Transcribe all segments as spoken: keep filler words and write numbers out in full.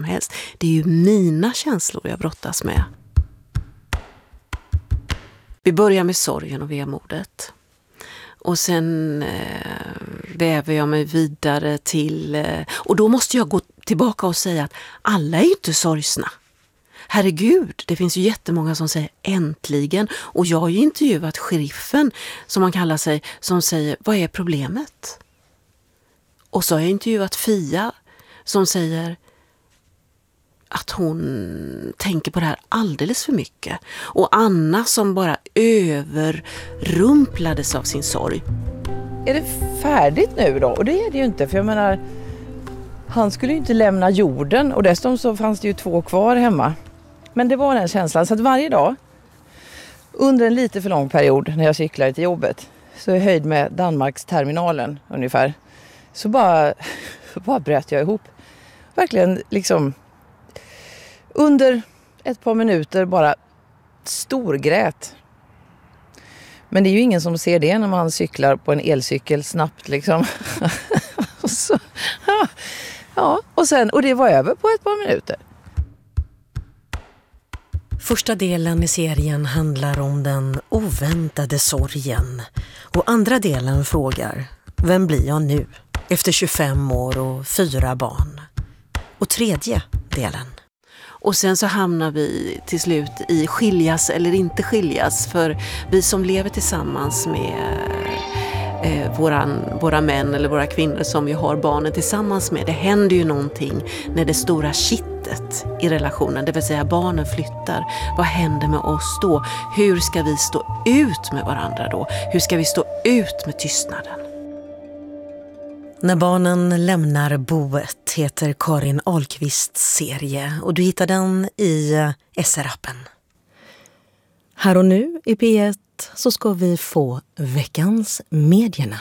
helst. Det är ju mina känslor jag brottas med. Vi börjar med sorgen och vemodet. Och sen eh, väver jag mig vidare till... Eh, och då måste jag gå tillbaka och säga att alla är ju inte sorgsna. Herregud, det finns ju jättemånga som säger äntligen. Och jag har ju intervjuat sheriffen, som man kallar sig, som säger, vad är problemet? Och så har jag intervjuat Fia som säger att hon tänker på det här alldeles för mycket. Och Anna som bara överrumplades av sin sorg. Är det färdigt nu då? Och det är det ju inte, för jag menar, han skulle ju inte lämna jorden och dessutom så fanns det ju två kvar hemma. Men det var den känslan, så att varje dag under en lite för lång period när jag cyklade till jobbet, så är höjd med Danmarks terminalen ungefär, så bara, så bara bröt jag ihop. Verkligen liksom under ett par minuter bara storgrät. Men det är ju ingen som ser det när man cyklar på en elcykel snabbt liksom. och, så, ja, och, sen, och det var över på ett par minuter. Första delen i serien handlar om den oväntade sorgen. Och andra delen frågar, vem blir jag nu? Efter tjugofem år och fyra barn. Och tredje delen. Och sen så hamnar vi till slut i skiljas eller inte skiljas. För vi som lever tillsammans med eh, våran, våra män eller våra kvinnor som vi har barnen tillsammans med. Det händer ju någonting när det stora kittet i relationen, det vill säga barnen flyttar. Vad händer med oss då? Hur ska vi stå ut med varandra då? Hur ska vi stå ut med tystnaden? När barnen lämnar boet heter Karin Ahlqvists serie och du hittar den i S R-appen. Här och nu i P ett så ska vi få veckans medierna.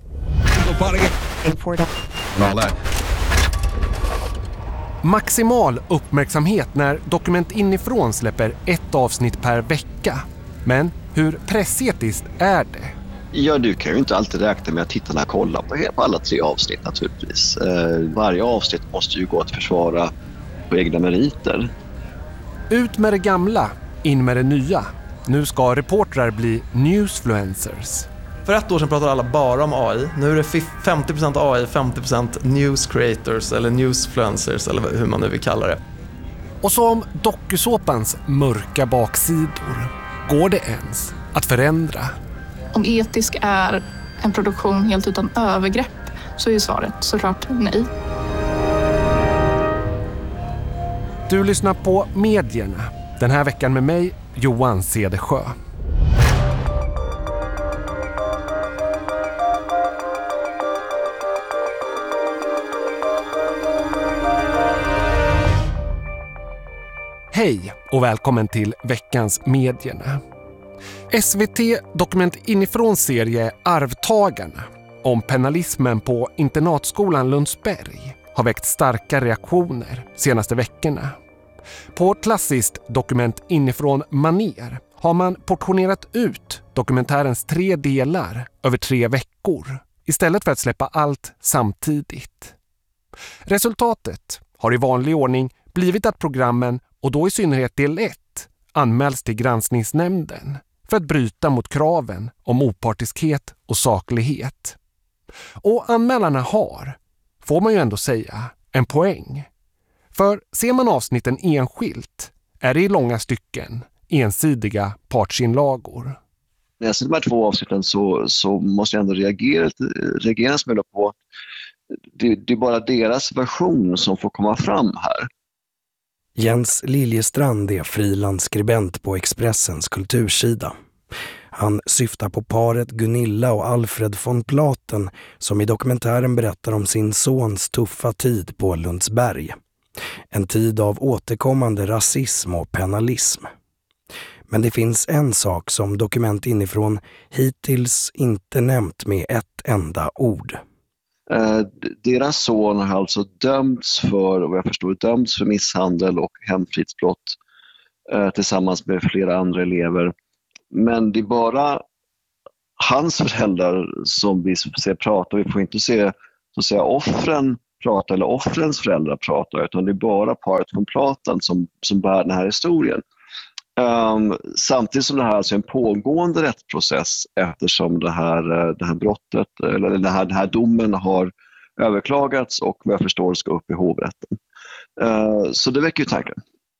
Maximal uppmärksamhet när Dokument inifrån släpper ett avsnitt per vecka. Men hur pressetiskt är det? Ja, du kan ju inte alltid räkna med att tittarna kollar på, på alla tre avsnitt naturligtvis. Eh, varje avsnitt måste ju gå att försvara på egna meriter. Ut med det gamla, in med det nya. Nu ska reportrar bli newsfluencers. För ett år sedan pratade alla bara om A I. Nu är det femtio procent A I, femtio procent news creators eller newsfluencers eller hur man nu vill kalla det. Och så om dokusåpans mörka baksidor. Går det ens att förändra? Om etisk är en produktion helt utan övergrepp så är svaret såklart nej. Du lyssnar på Medierna. Den här veckan med mig, Johan Cedersjö. Hej och välkommen till veckans Medierna. S V T Dokument inifrån serie Arvtagarna om penalismen på internatskolan Lundsberg har väckt starka reaktioner senaste veckorna. På klassiskt Dokument inifrån maner har man portionerat ut dokumentärens tre delar över tre veckor istället för att släppa allt samtidigt. Resultatet har i vanlig ordning blivit att programmen, och då i synnerhet del ett, anmäls till granskningsnämnden för att bryta mot kraven om opartiskhet och saklighet. Och anmälarna har, får man ju ändå säga, en poäng. För ser man avsnitten enskilt är det i långa stycken ensidiga partsinlagor. När jag ser de här två avsnitten så, så måste jag ändå reagera, reagera en smula på det, det är bara deras version som får komma fram här. Jens Liljestrand är frilansskribent på Expressens kultursida. Han syftar på paret Gunilla och Alfred von Platen som i dokumentären berättar om sin sons tuffa tid på Lundsberg. En tid av återkommande rasism och penalism. Men det finns en sak som Dokument inifrån hittills inte nämnt med ett enda ord. Eh, deras son har alltså dömts för, och jag förstår, dömts för misshandel och hemfridsbrott eh, tillsammans med flera andra elever. Men det är bara hans föräldrar som vi ser prata, och vi får inte se så att säga offren pratar eller offrens föräldrar pratar, utan det är bara paret von Platen som, som bär den här historien. Um, samtidigt som det här alltså är en pågående rättsprocess eftersom det här, det här brottet eller den här, den här domen har överklagats och vad jag förstår ska upp i hovrätten. Uh, så det väcker ju tankar.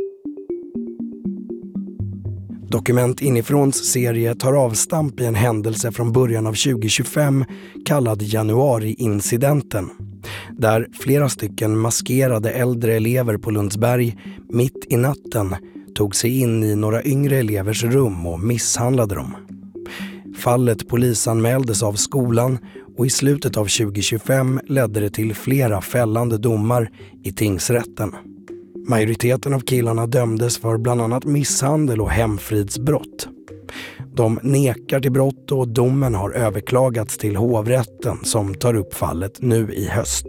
Dokument inifråns serie tar avstamp i en händelse från början av tjugo tjugofem kallad januari-incidenten. Där flera stycken maskerade äldre elever på Lundsberg mitt i natten tog sig in i några yngre elevers rum och misshandlade dem. Fallet polisanmäldes av skolan och i slutet av tjugo tjugofem ledde det till flera fällande domar i tingsrätten. Majoriteten av killarna dömdes för bland annat misshandel och hemfridsbrott. De nekar till brott och domen har överklagats till hovrätten som tar upp fallet nu i höst.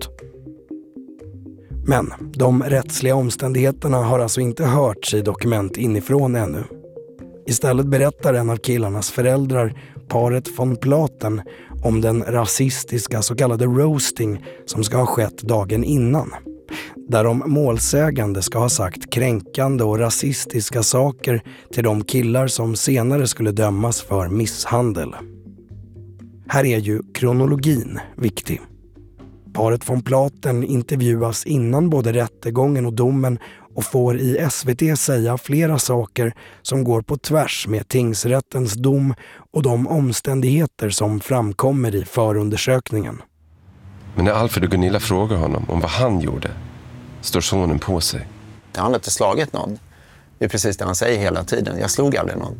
Men de rättsliga omständigheterna har alltså inte hörts i dokument inifrån ännu. Istället berättar en av killarnas föräldrar, paret von Platen, om den rasistiska så kallade roasting som ska ha skett dagen innan. Där de målsägande ska ha sagt kränkande och rasistiska saker till de killar som senare skulle dömas för misshandel. Här är ju kronologin viktig. Paret von Platen intervjuas innan både rättegången och domen och får i S V T säga flera saker som går på tvärs med tingsrättens dom och de omständigheter som framkommer i förundersökningen. Men när Alfred och Gunilla frågar honom om vad han gjorde står sonen på sig. Jag har inte slagit någon. Det är precis det han säger hela tiden. Jag slog aldrig någon.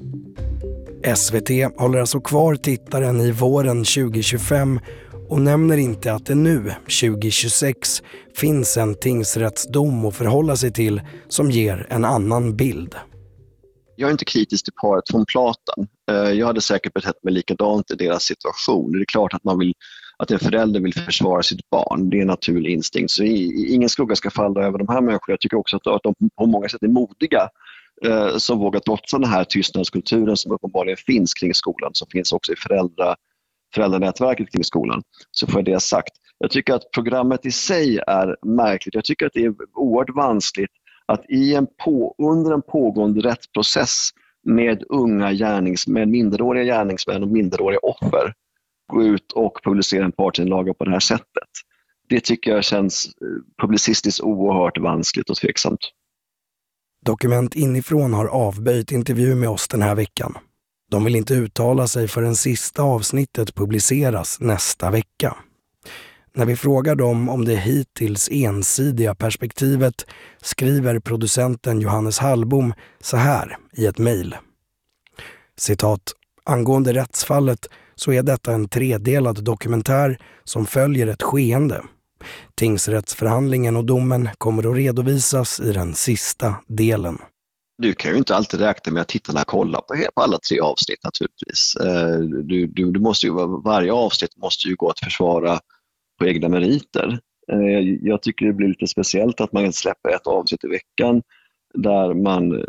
S V T håller alltså kvar tittaren i våren tjugo tjugofem och nämner inte att det nu, tjugo tjugosex, finns en tingsrättsdom att förhålla sig till som ger en annan bild. Jag är inte kritisk till paret von Platen. Jag hade säkert betett mig likadant i deras situation. Det är klart att man vill att en förälder vill försvara sitt barn. Det är en naturlig instinkt. Så ingen skugga ska falla över de här människorna. Jag tycker också att de på många sätt är modiga eh, som vågar trotsa den här tystnadskulturen som uppenbarligen finns kring skolan, som finns också i föräldra, föräldranätverket kring skolan. Så får jag det sagt. Jag tycker att programmet i sig är märkligt. Jag tycker att det är oerhört vanskligt att i en på, under en pågående rättsprocess med unga gärnings, med minderåriga gärningsmän och minderåriga offer gå ut och publicera en partsinlaga på det här sättet. Det tycker jag känns publicistiskt oerhört vanskligt och tveksamt. Dokument inifrån har avböjt intervju med oss den här veckan. De vill inte uttala sig förrän sista avsnittet publiceras nästa vecka. När vi frågar dem om det hittills ensidiga perspektivet skriver producenten Johannes Hallbom så här i ett mejl. Citat: angående rättsfallet så är detta en tredelad dokumentär som följer ett skeende. Tingsrättsförhandlingen och domen kommer att redovisas i den sista delen. Du kan ju inte alltid räkna med att tittarna kollar på, på alla tre avsnitt naturligtvis. Du, du, du måste ju, varje avsnitt måste ju gå att försvara på egna meriter. Jag tycker det blir lite speciellt att man släpper ett avsnitt i veckan där man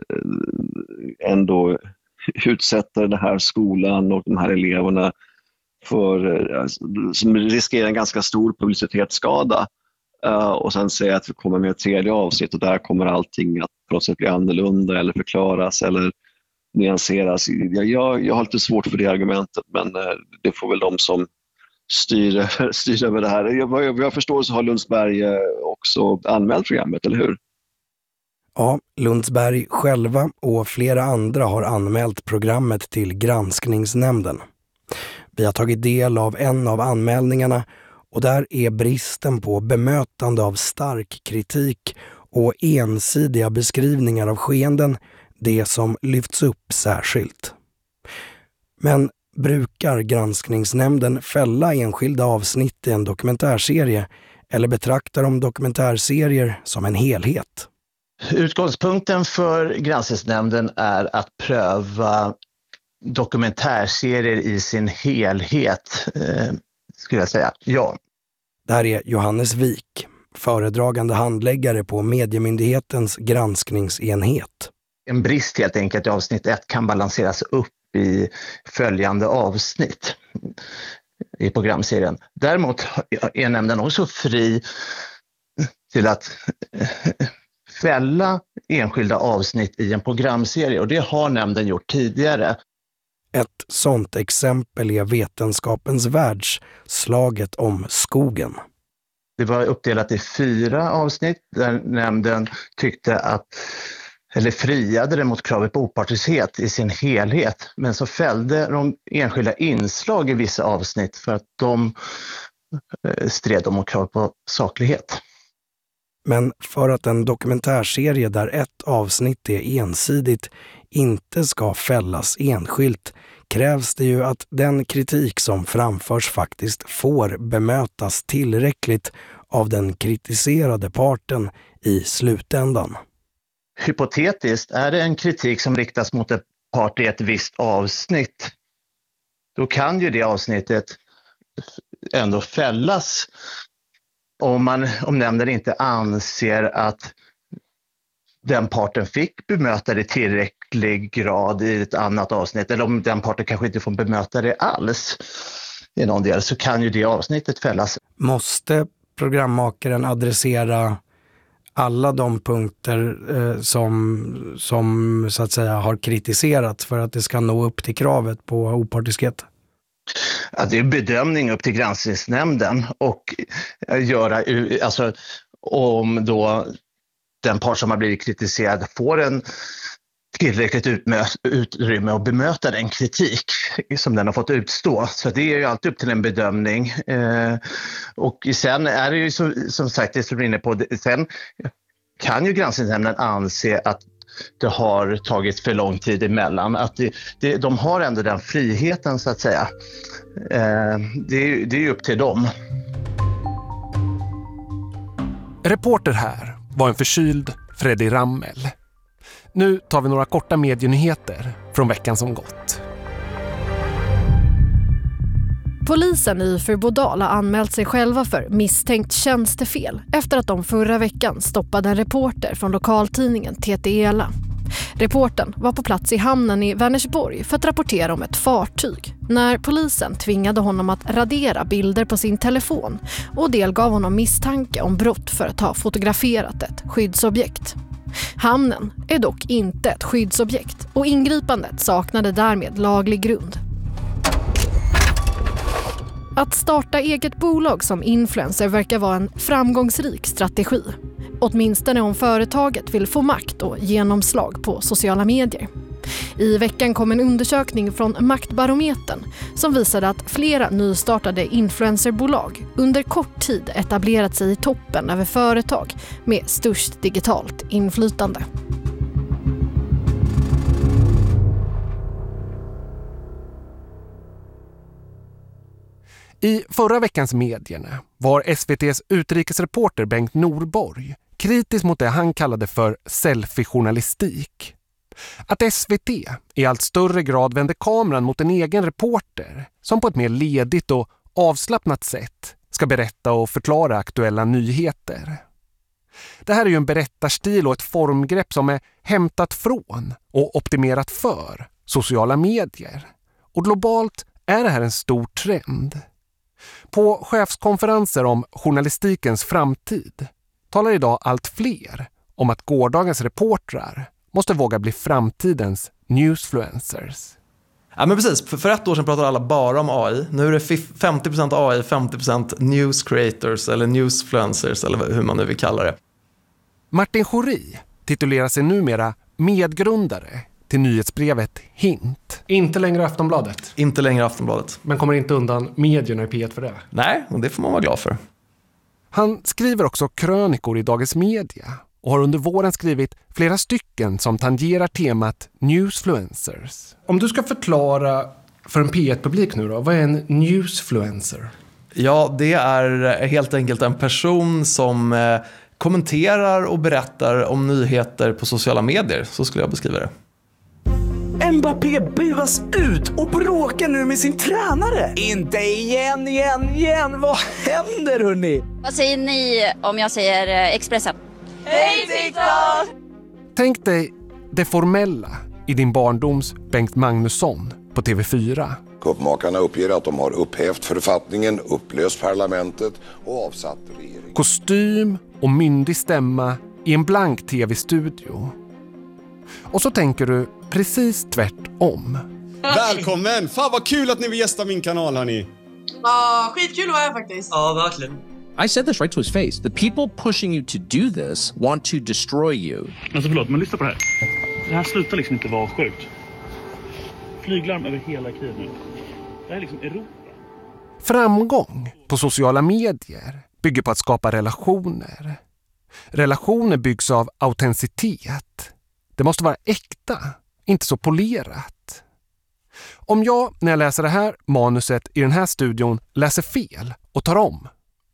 ändå utsätter den här skolan och de här eleverna för, som riskerar en ganska stor publicitetsskada. Uh, och sen säga att vi kommer med ett tredje avsnitt och där kommer allting att på något sätt bli annorlunda eller förklaras eller nyanseras. Jag, jag, jag har lite svårt för det argumentet, men uh, det får väl de som styr, styr över det här. Jag, vad jag förstår så har Lundsberg uh, också anmält programmet, eller hur? Ja, Lundsberg själva och flera andra har anmält programmet till granskningsnämnden. Vi har tagit del av en av anmälningarna och där är bristen på bemötande av stark kritik och ensidiga beskrivningar av skeenden det som lyfts upp särskilt. Men brukar granskningsnämnden fälla enskilda avsnitt i en dokumentärserie eller betraktar de dokumentärserier som en helhet? Utgångspunkten för granskningsnämnden är att pröva dokumentärserier i sin helhet, eh, skulle jag säga. Ja. Där är Johannes Wik, föredragande handläggare på Mediemyndighetens granskningsenhet. En brist helt enkelt i avsnitt ett kan balanseras upp i följande avsnitt. i programserien. Däremot är nämnden också fri till att fälla enskilda avsnitt i en programserie, och det har nämnden gjort tidigare. Ett sådant exempel är Vetenskapens världs Slaget om skogen. Det var uppdelat i fyra avsnitt där nämnden tyckte att, eller friade det mot kravet på opartiskhet i sin helhet, men så fällde de enskilda inslag i vissa avsnitt för att de stred mot krav på saklighet. Men för att en dokumentärserie där ett avsnitt är ensidigt inte ska fällas enskilt krävs det ju att den kritik som framförs faktiskt får bemötas tillräckligt av den kritiserade parten i slutändan. Hypotetiskt, är det en kritik som riktas mot en part i ett visst avsnitt, då kan ju det avsnittet ändå fällas om, man, om nämnden inte anser att den parten fick bemöta det i tillräcklig grad i ett annat avsnitt, eller om den parten kanske inte får bemöta det alls i någon del, så kan ju det avsnittet fällas. Måste programmakaren adressera alla de punkter eh, som, som så att säga har kritiserats för att det ska nå upp till kravet på opartiskhet? Ja, det är bedömning upp till granskningsnämnden och göra, alltså om då den part som har blivit kritiserad får en tillräckligt utmö- utrymme att bemöta den kritik som den har fått utstå. Så det är ju alltid upp till en bedömning. Eh, och sen är det ju så, som sagt, det som är inne på, sen kan ju granskningsnämnden anse att det har tagit för lång tid emellan. Att det, det, de har ändå den friheten så att säga. Eh, det, det är ju upp till dem. Reporter här var en förkyld Freddy Rammel. Nu tar vi några korta medienyheter från veckan som gått. Polisen i Fyrbodal har anmält sig själva för misstänkt tjänstefel efter att de förra veckan stoppade en reporter från lokaltidningen T T Ela. Reportern var på plats i hamnen i Vänersborg för att rapportera om ett fartyg när polisen tvingade honom att radera bilder på sin telefon och delgav honom misstanke om brott för att ha fotograferat ett skyddsobjekt. Hamnen är dock inte ett skyddsobjekt och ingripandet saknade därmed laglig grund. Att starta eget bolag som influencer verkar vara en framgångsrik strategi. Åtminstone om företaget vill få makt och genomslag på sociala medier. I veckan kom en undersökning från Maktbarometern som visade att flera nystartade influencerbolag under kort tid etablerat sig i toppen över företag med störst digitalt inflytande. I förra veckans medierna var S V T:s utrikesreporter Bengt Norborg kritisk mot det han kallade för selfie-journalistik. Att S V T i allt större grad vänder kameran mot en egen reporter som på ett mer ledigt och avslappnat sätt ska berätta och förklara aktuella nyheter. Det här är ju en berättarstil och ett formgrepp som är hämtat från och optimerat för sociala medier. Och globalt är det här en stor trend. På chefskonferenser om journalistikens framtid talar idag allt fler om att gårdagens reportrar måste våga bli framtidens newsfluencers. Ja, men precis. För, för ett år sedan pratade alla bara om A I. Nu är det femtio procent A I, femtio procent news creators eller newsfluencers eller hur man nu vill kalla det. Martin Schori titulerar sig numera medgrundare till nyhetsbrevet Hint. Inte längre Aftonbladet. Inte längre Aftonbladet. Men kommer inte undan medierna i P ett för det? Nej, och det får man vara glad för. Han skriver också krönikor i Dagens Media och har under våren skrivit flera stycken som tangerar temat newsfluencers. Om du ska förklara för en P ett-publik nu då, vad är en newsfluencer? Ja, det är helt enkelt en person som eh, kommenterar och berättar om nyheter på sociala medier. Så skulle jag beskriva det. Mbappé buas ut och bråkar nu med sin tränare. Inte igen, igen, igen. Vad händer, hörni? Vad säger ni om jag säger Expressen? Hej TikTok! Tänk dig det formella i din barndoms Bengt Magnusson på T V fyra. Kuppmakarna uppger att de har upphävt författningen, upplöst parlamentet och avsatt regeringen. Kostym och myndig stämma i en blank tv-studio. Och så tänker du precis tvärtom. Välkommen! Fan vad kul att ni vill gästa min kanal, hörni. Ja, uh, skitkul att vara här faktiskt. Ja, verkligen. I said this right to his face. The people pushing you to do this want to destroy you. Alltså förlåt, men lyssna på det här. Det här slutar liksom inte vara sjukt. Flyglarm över hela Kiev nu. Det här är liksom Europa. Framgång på sociala medier bygger på att skapa relationer. Relationer byggs av autenticitet. Det måste vara äkta, inte så polerat. Om jag, när jag läser det här manuset i den här studion, läser fel och tar om.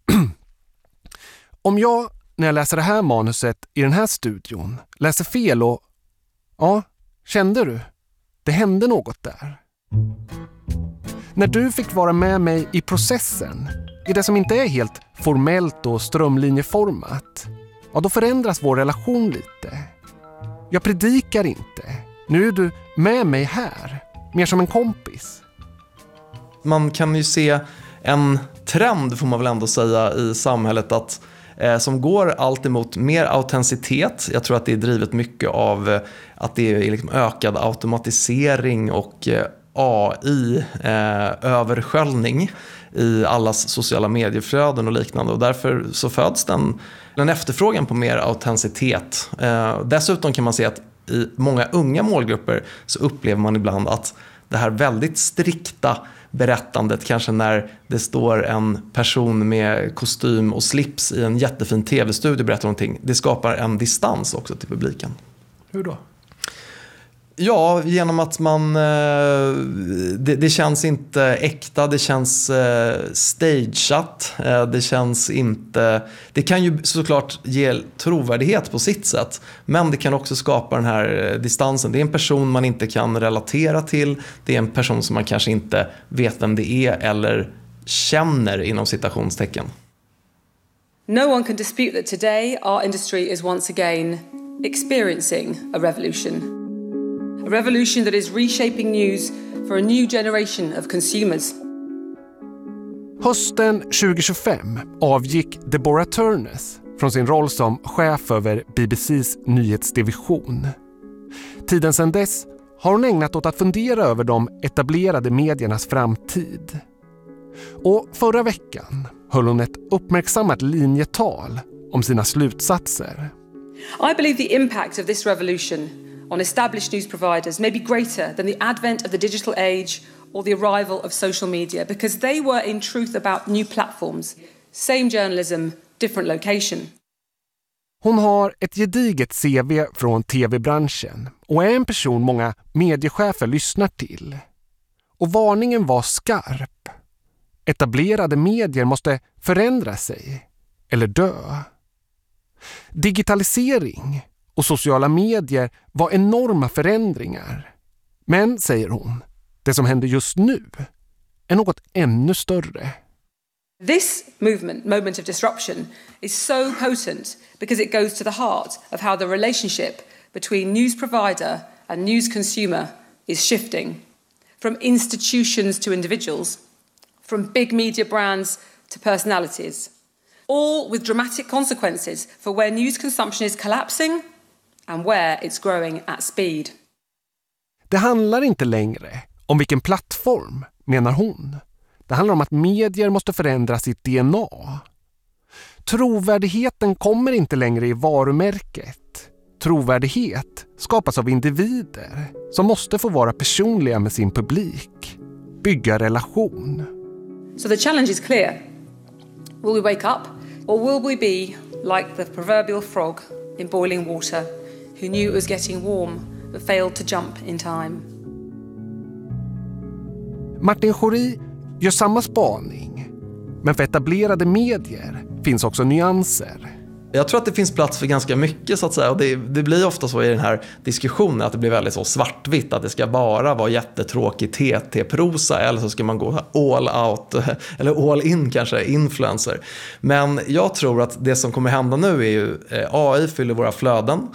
Om jag, när jag läser det här manuset i den här studion, läser fel och... Ja, kände du? Det hände något där. När du fick vara med mig i processen, i det som inte är helt formellt och strömlinjeformat, ja, då förändras vår relation lite. Jag predikar inte. Nu är du med mig här, mer som en kompis. Man kan ju se en trend, får man väl ändå säga, i samhället att eh, som går allt emot mer autenticitet. Jag tror att det är drivet mycket av eh, att det är liksom ökad automatisering och eh, A I-översköljning eh, i allas sociala medieflöden och liknande. Och därför så föds den, den efterfrågan på mer autenticitet. Eh, dessutom kan man se att i många unga målgrupper så upplever man ibland att det här väldigt strikta berättandet, kanske när det står en person med kostym och slips i en jättefin tv-studio och berättar någonting, det skapar en distans också till publiken. Hur då? Ja, genom att man eh, det, det känns inte äkta, det känns eh, stageat, eh, det känns inte, det kan ju såklart ge trovärdighet på sitt sätt, men det kan också skapa den här distansen. Det är en person man inte kan relatera till, det är en person som man kanske inte vet vem det är eller känner inom citationstecken. No one can dispute that today our industry is once again experiencing a revolution. A revolution that is reshaping news for a new generation of consumers. Hösten tjugo tjugofem avgick Deborah Turness från sin roll som chef över B B C:s nyhetsdivision. Tiden sedan dess har hon ägnat åt att fundera över de etablerade mediernas framtid. Och förra veckan höll hon ett uppmärksammat linjetal om sina slutsatser. I believe the impact of this revolution on established news providers may be greater than the advent of the digital age or the arrival of social media, because they were in truth about new platforms, same journalism, different location. Hon har ett gediget C V från tv-branschen och är en person många mediechefer lyssnar till. Och varningen var skarp. Etablerade medier måste förändra sig eller dö. Digitalisering och sociala medier var enorma förändringar. Men, säger hon, det som händer just nu är något ännu större. This movement, moment of disruption, is so potent because it goes to the heart of how the relationship between news provider and news consumer is shifting. From institutions to individuals, from big media brands to personalities. All with dramatic consequences for where news consumption is collapsing and where it's growing at speed. Det handlar inte längre om vilken plattform, menar hon. Det handlar om att medier måste förändra sitt D N A. Trovärdigheten kommer inte längre i varumärket. Trovärdighet skapas av individer som måste få vara personliga med sin publik. Bygga relation. So the challenge is clear. Will we wake up, or will we be like the proverbial frog in boiling water who knew it was getting warm but failed to jump in time? Martin Schori gör samma spaning, men för etablerade medier finns också nyanser. Jag tror att det finns plats för ganska mycket, så att säga, och det, det blir ofta så i den här diskussionen att det blir väldigt så svartvitt, att det ska bara vara jättetråkig T T-prosa eller så ska man gå all out eller all in, kanske influencer. Men jag tror att det som kommer hända nu är ju A I fyller våra flöden.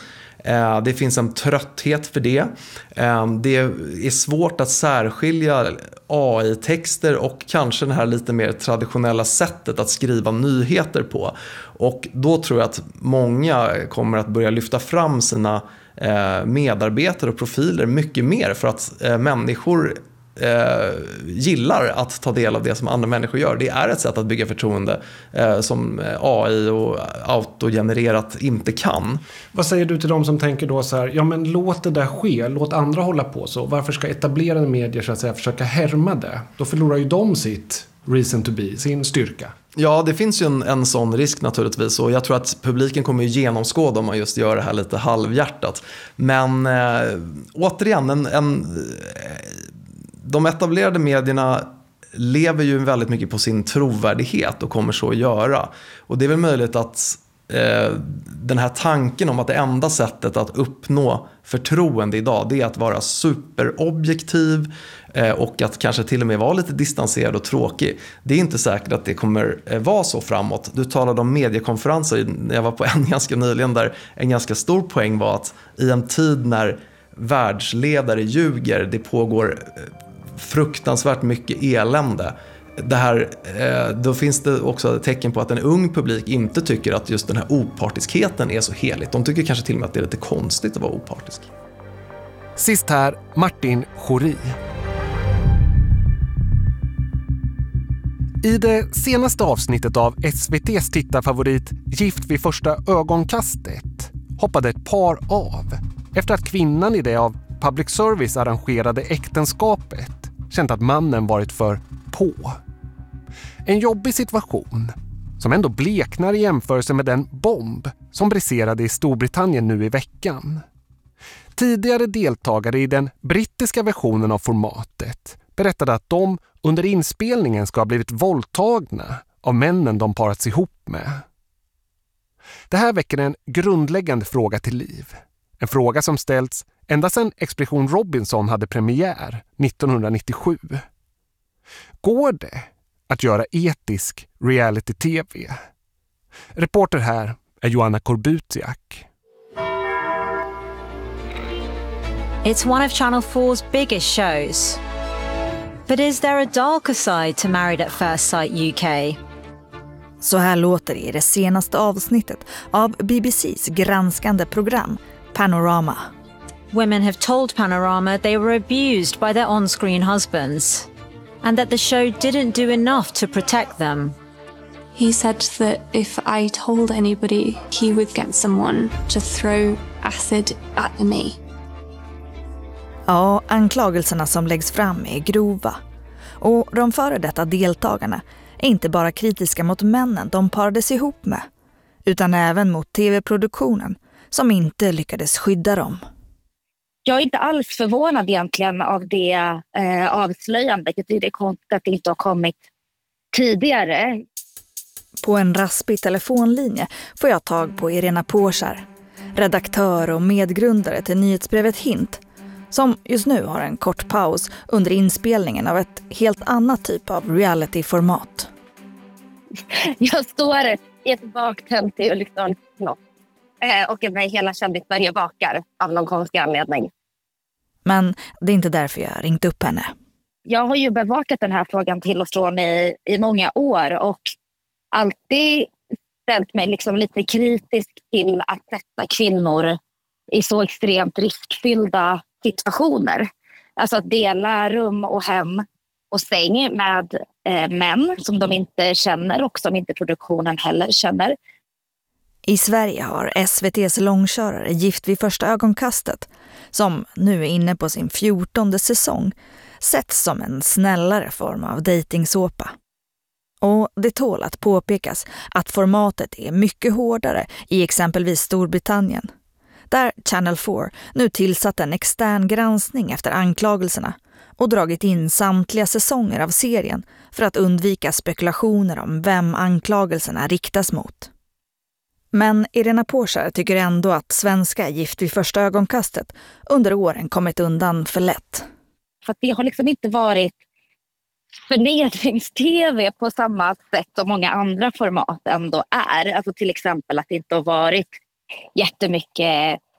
Det finns en trötthet för det. Det är svårt att särskilja A I-texter och kanske det här lite mer traditionella sättet att skriva nyheter på. Och då tror jag att många kommer att börja lyfta fram sina medarbetare och profiler mycket mer för att människor Eh, gillar att ta del av det som andra människor gör. Det är ett sätt att bygga förtroende eh, som A I och autogenererat inte kan. Vad säger du till dem som tänker då så här, ja men låt det där ske, låt andra hålla på så. Varför ska etablerade medier så att säga försöka härma det? Då förlorar ju de sitt reason to be, sin styrka. Ja, det finns ju en, en sån risk naturligtvis, och jag tror att publiken kommer ju genomskåda om man just gör det här lite halvhjärtat. Men eh, återigen, en, en de etablerade medierna lever ju väldigt mycket på sin trovärdighet och kommer så att göra. Och det är väl möjligt att eh, den här tanken om att det enda sättet att uppnå förtroende idag, det är att vara superobjektiv eh, och att kanske till och med vara lite distanserad och tråkig. Det är inte säkert att det kommer eh, vara så framåt. Du talade om mediekonferenser, jag var på en ganska nyligen där en ganska stor poäng var att i en tid när världsledare ljuger, det pågår eh, fruktansvärt mycket elände. Det här, eh, då finns det också tecken på att en ung publik inte tycker att just den här opartiskheten är så heligt. De tycker kanske till och med att det är lite konstigt att vara opartisk. Sist här, Martin Schori. I det senaste avsnittet av S V T:s tittarfavorit Gift vid första ögonkastet hoppade ett par av efter att kvinnan i det av public service arrangerade äktenskapet känt att mannen varit för på. En jobbig situation som ändå bleknar i jämförelse med den bomb som briserade i Storbritannien nu i veckan. Tidigare deltagare i den brittiska versionen av formatet berättade att de under inspelningen ska ha blivit våldtagna av männen de parats ihop med. Det här väcker en grundläggande fråga till liv. En fråga som ställts ända sedan Expedition Robinson hade premiär nittonhundranittiosju. Går det att göra etisk reality-tv? Reporter här är Joanna Korbutiak. It's one of Channel four's biggest shows. But is there a darker side to Married at First Sight U K? Så här låter det i det senaste avsnittet av B B C:s granskande program Panorama. Women have told Panorama they were abused by their on-screen husbands and that the show didn't do enough to protect them. He said that if I told anybody, he would get someone to throw acid at me. Ja, anklagelserna som läggs fram är grova. Och de före detta deltagarna är inte bara kritiska mot männen de parades ihop med, utan även mot tv-produktionen som inte lyckades skydda dem. Jag är inte alls förvånad egentligen av det eh, avslöjandet. Det är konstigt att det inte har kommit tidigare. På en raspig telefonlinje får jag tag på Irena Porsar, redaktör och medgrundare till nyhetsbrevet Hint, som just nu har en kort paus under inspelningen av ett helt annat typ av reality-format. Jag står i ett baktält i Ulriksdal och mig hela Kändisberg bakar av någon konstig anledning. Men det är inte därför jag ringt upp henne. Jag har ju bevakat den här frågan till och från i, i många år och alltid ställt mig liksom lite kritisk till att sätta kvinnor i så extremt riskfyllda situationer. Alltså att dela rum och hem och säng med eh, män som de inte känner och som inte produktionen heller känner. I Sverige har S V T:s långkörare Gift vid första ögonkastet, som nu är inne på sin fjortonde säsong, setts som en snällare form av dejtingsåpa. Och det tål att påpekas att formatet är mycket hårdare i exempelvis Storbritannien, där Channel four nu tillsatt en extern granskning efter anklagelserna och dragit in samtliga säsonger av serien för att undvika spekulationer om vem anklagelserna riktas mot. Men Irena Porsar tycker ändå att svenska Gift vid första ögonkastet under åren kommit undan för lätt. För att det har liksom inte varit förnedrings-tv på samma sätt som många andra format ändå är. Alltså till exempel att det inte har varit jättemycket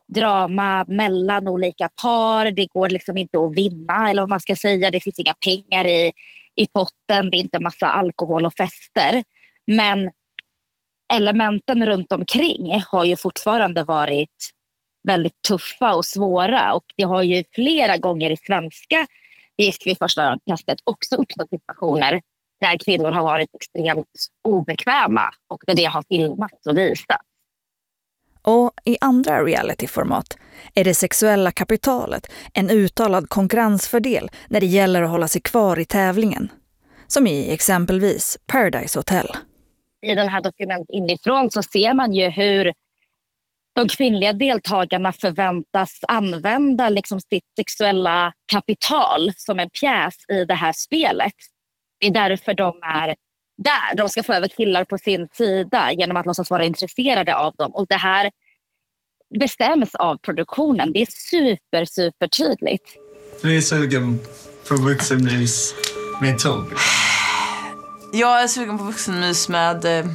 drama mellan olika par. Det går liksom inte att vinna, eller vad man ska säga. Det finns inga pengar i, i potten. Det är inte massa alkohol och fester. Men elementen runt omkring har ju fortfarande varit väldigt tuffa och svåra. Och det har ju flera gånger i svenska Gift vid första ögonkastet också uppstått situationer där kvinnor har varit extremt obekväma och där det har filmats och visat. Och i andra realityformat är det sexuella kapitalet en uttalad konkurrensfördel när det gäller att hålla sig kvar i tävlingen. Som i exempelvis Paradise Hotel. I den här dokument inifrån så ser man ju hur de kvinnliga deltagarna förväntas använda liksom sitt sexuella kapital som en pjäs i det här spelet. Det är därför de är där. De ska få över killar på sin sida genom att låtsas vara intresserade av dem. Och det här bestäms av produktionen. Det är super, super tydligt. Du är sugen på vuxenmys med Tobbe? Jag är sugen på vuxenmys med eh,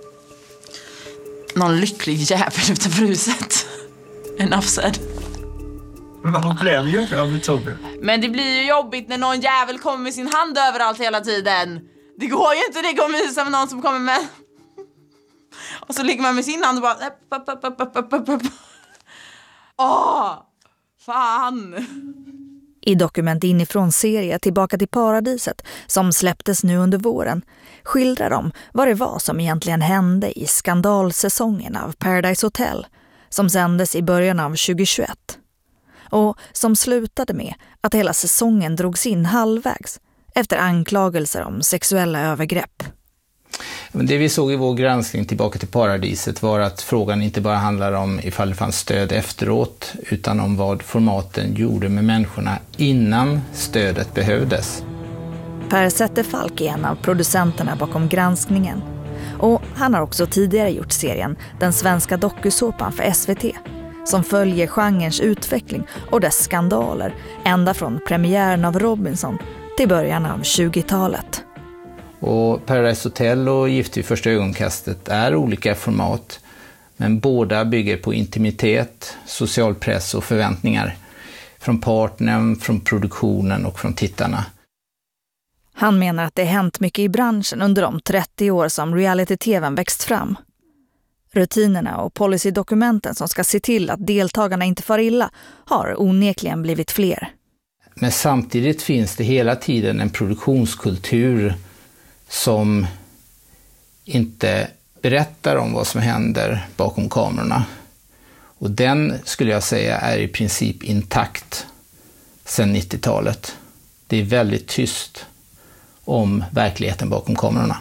någon lycklig jävel utanför huset. Enough said. Vad blev ju av med Tobbe? Men det blir ju jobbigt när någon jävel kommer med sin hand överallt hela tiden. Det går ju inte, det går att mysa med någon som kommer med. Och så ligger man med sin hand och bara... Åh, fan! I dokument inifrån serie Tillbaka till paradiset som släpptes nu under våren skildrar de vad det var som egentligen hände i skandalsäsongen av Paradise Hotel som sändes i början av tjugohundratjugoett och som slutade med att hela säsongen drogs in halvvägs efter anklagelser om sexuella övergrepp. Det vi såg i vår granskning Tillbaka till paradiset var att frågan inte bara handlar om ifall det fanns stöd efteråt utan om vad formaten gjorde med människorna innan stödet behövdes. Per Zetterfalk är en av producenterna bakom granskningen och han har också tidigare gjort serien Den svenska dokusåpan för S V T som följer genrens utveckling och dess skandaler ända från premiären av Robinson till början av tjugotalet. Och Paradise Hotel och Gift vid första ögonkastet är olika format, men båda bygger på intimitet, social press och förväntningar från partnern, från produktionen och från tittarna. Han menar att det hänt mycket i branschen under de trettio år som reality-tvn växt fram. Rutinerna och policydokumenten som ska se till att deltagarna inte far illa har onekligen blivit fler. Men samtidigt finns det hela tiden en produktionskultur som inte berättar om vad som händer bakom kamerorna. Och den skulle jag säga är i princip intakt sedan nittiotalet. Det är väldigt tyst om verkligheten bakom kamerorna.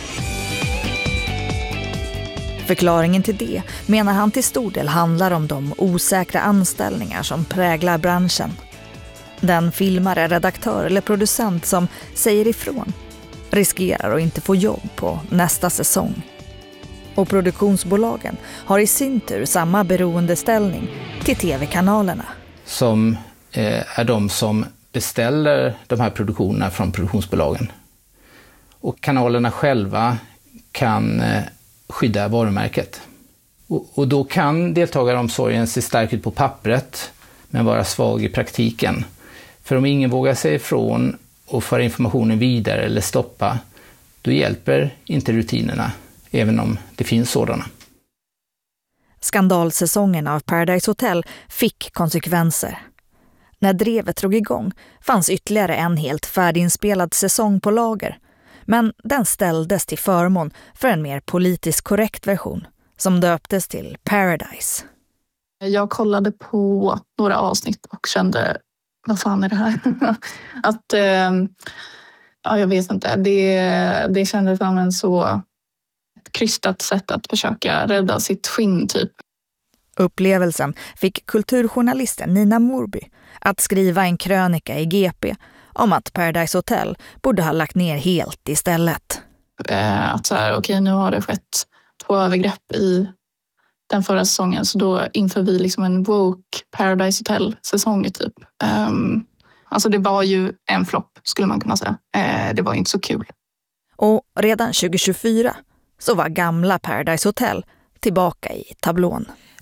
Förklaringen till det menar han till stor del handlar om de osäkra anställningar som präglar branschen. Den filmare, redaktör eller producent som säger ifrån riskerar att inte få jobb på nästa säsong. Och produktionsbolagen har i sin tur samma beroendeställning till tv-kanalerna. Som eh, är de som beställer de här produktionerna från produktionsbolagen. Och kanalerna själva kan eh, skydda varumärket. Och, och då kan deltagaromsorgen se stark ut på pappret men vara svag i praktiken. För om ingen vågar säga ifrån och föra informationen vidare eller stoppa, då hjälper inte rutinerna, även om det finns sådana. Skandalsäsongen av Paradise Hotel fick konsekvenser. När drevet drog igång fanns ytterligare en helt färdiginspelad säsong på lager, men den ställdes till förmån för en mer politiskt korrekt version som döptes till Paradise. Jag kollade på några avsnitt och kände, vad fan är det här? att, eh, ja jag vet inte, det, det kändes som en så krystat sätt att försöka rädda sitt skinn typ. Upplevelsen fick kulturjournalisten Nina Morby att skriva en krönika i G P om att Paradise Hotel borde ha lagt ner helt istället. Eh, att så här, okej, nu har det skett två övergrepp i den förra säsongen, så då inför vi liksom en woke Paradise Hotel-säsong typ. Um, alltså det var ju en flopp skulle man kunna säga. Eh, det var inte så kul. Och redan tjugo tjugofyra så var gamla Paradise Hotel tillbaka i tablån.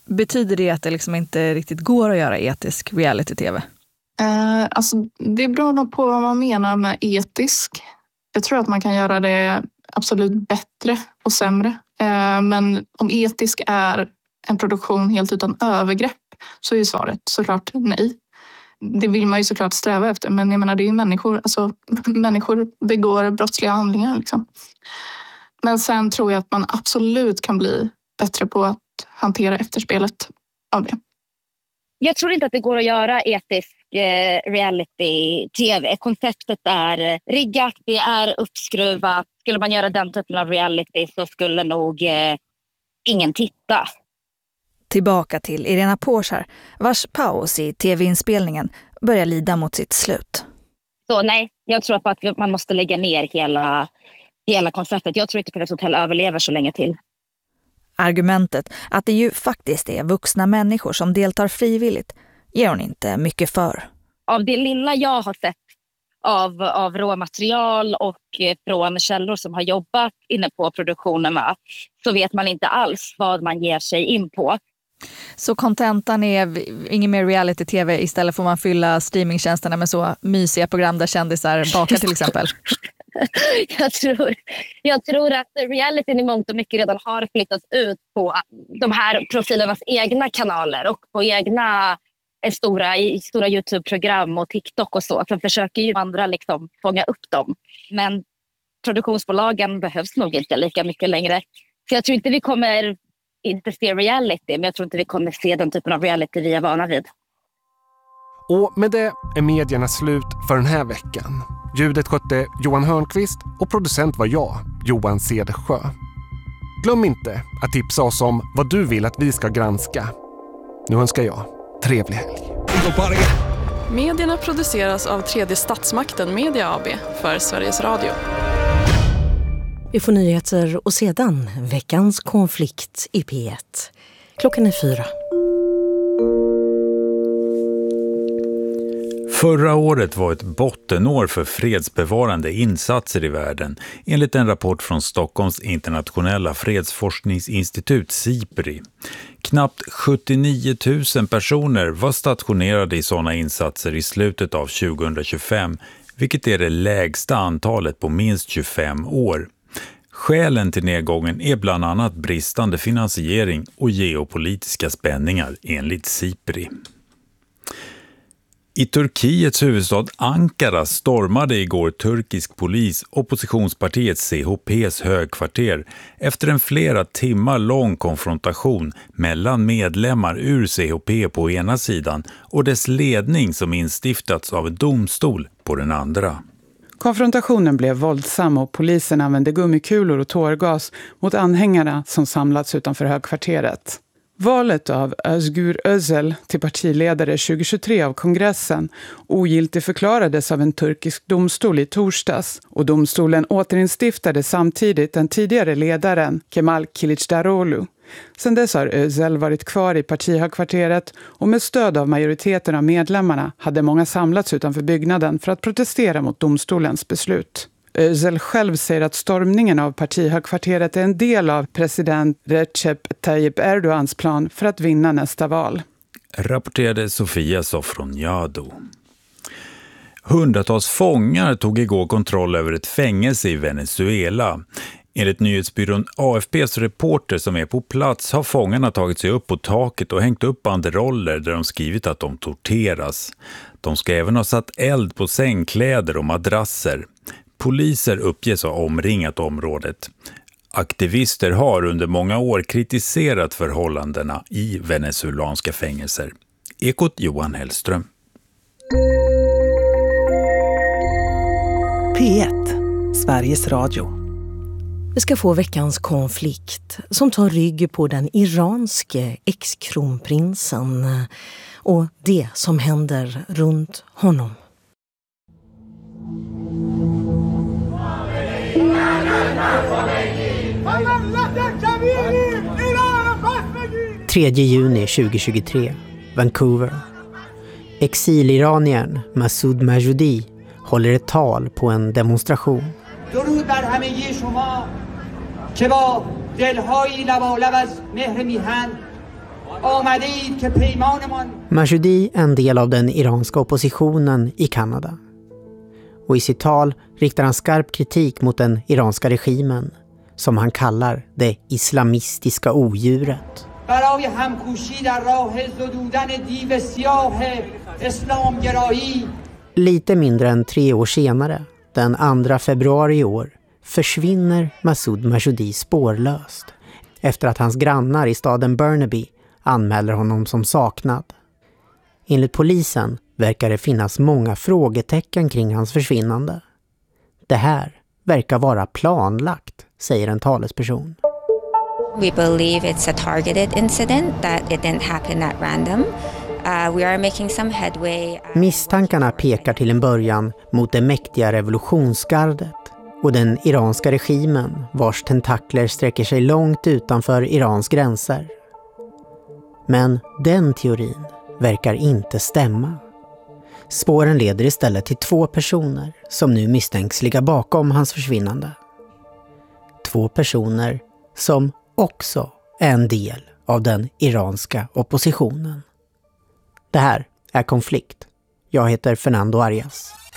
Betyder det att det liksom inte riktigt går att göra etisk reality-tv? Eh, alltså, det beror nog på vad man menar med etisk. Jag tror att man kan göra det absolut bättre och sämre. Eh, men om etisk är en produktion helt utan övergrepp så är ju svaret såklart nej. Det vill man ju såklart sträva efter, men jag menar det är ju människor, alltså människor begår brottsliga handlingar liksom. Men sen tror jag att man absolut kan bli bättre på att hantera efterspelet av det. Jag tror inte att det går att göra etisk eh, reality-tv. Konceptet är riggat, det är uppskruvat. Skulle man göra den typen av reality så skulle nog eh, ingen titta. Tillbaka till Irena Porsar, vars paus i tv-inspelningen börjar lida mot sitt slut. Så nej, jag tror att man måste lägga ner hela, hela konceptet. Jag tror inte att Paradise Hotel överlever så länge till. Argumentet att det ju faktiskt är vuxna människor som deltar frivilligt ger hon inte mycket för. Av det lilla jag har sett av, av råmaterial och från källor som har jobbat inne på produktionerna så vet man inte alls vad man ger sig in på. Så kontentan är ingen mer reality-tv, istället får man fylla streamingtjänsterna med så mysiga program där kändisar bakar till exempel? Jag tror, jag tror att realityn i mångt och mycket redan har flyttats ut på de här profilernas egna kanaler och på egna stora, stora YouTube-program och TikTok och så. För försöker ju andra liksom fånga upp dem. Men produktionsbolagen behövs nog inte lika mycket längre. Så jag tror inte vi kommer inte se reality, men jag tror inte vi kommer se den typen av reality vi är vana vid. Och med det är medierna slut för den här veckan. Ljudet skötte Johan Hörnqvist och producent var jag, Johan Cedersjö. Glöm inte att tipsa oss om vad du vill att vi ska granska. Nu önskar jag trevlig helg. Medierna produceras av tredje statsmakten Media A B för Sveriges Radio. Vi får nyheter och sedan veckans konflikt i P ett. Klockan är fyra. Förra året var ett bottenår för fredsbevarande insatser i världen, enligt en rapport från Stockholms internationella fredsforskningsinstitut SIPRI. Knappt sjuttionio tusen personer var stationerade i sådana insatser i slutet av tjugohundratjugofem, vilket är det lägsta antalet på minst tjugofem år. Skälen till nedgången är bland annat bristande finansiering och geopolitiska spänningar enligt SIPRI. I Turkiets huvudstad Ankara stormade igår turkisk polis oppositionspartiet C H P:s högkvarter efter en flera timmar lång konfrontation mellan medlemmar ur C H P på ena sidan och dess ledning som instiftats av en domstol på den andra. Konfrontationen blev våldsam och polisen använde gummikulor och tårgas mot anhängarna som samlats utanför högkvarteret. Valet av Özgür Özel till partiledare tjugohundratjugotre av kongressen ogiltigförklarades av en turkisk domstol i torsdags och domstolen återinstiftade samtidigt den tidigare ledaren Kemal Kılıçdaroğlu. Sedan dess har Özel varit kvar i partihögkvarteret och med stöd av majoriteten av medlemmarna hade många samlats utanför byggnaden för att protestera mot domstolens beslut. Özel själv säger att stormningen av partihögkvarteret är en del av president Recep Tayyip Erdogans plan för att vinna nästa val. Rapporterade Sofia Sofroniado. Hundratals fångar tog igår kontroll över ett fängelse i Venezuela. Enligt nyhetsbyrån A F P:s reporter som är på plats har fångarna tagit sig upp på taket och hängt upp banderoller där de skrivit att de torteras. De ska även ha satt eld på sängkläder och madrasser. Poliser uppges ha omringat området. Aktivister har under många år kritiserat förhållandena i venezuelanska fängelser. Ekot Johan Hellström. P ett, Sveriges Radio. Vi ska få veckans konflikt som tar rygg på den iranske ex-kronprinsen och det som händer runt honom. tredje juni tjugohundratjugotre, Vancouver. Exiliraniern Masoud Majoudi håller ett tal på en demonstration. درود بر همگی شما که با دلهای لبالب از مهر میهن Mashoudi är en del av den iranska oppositionen i Kanada. Och i sitt tal riktar han skarp kritik mot den iranska regimen som han kallar det islamistiska odjuret. Lite mindre än tre år senare, den andra februari i år, försvinner Masoud Mashoudi spårlöst efter att hans grannar i staden Burnaby anmäler honom som saknad. Enligt polisen verkar det finnas många frågetecken kring hans försvinnande. Det här verkar vara planlagt, säger en talesperson. We believe it's a targeted incident, that it didn't happen at random. Uh, we are making some headway. Misstankarna pekar till en början mot det mäktiga revolutionsgardet och den iranska regimen vars tentakler sträcker sig långt utanför Irans gränser. Men den teorin verkar inte stämma. Spåren leder istället till två personer som nu misstänks ligga bakom hans försvinnande. Två personer som också är en del av den iranska oppositionen. Det här är Konflikt. Jag heter Fernando Arias.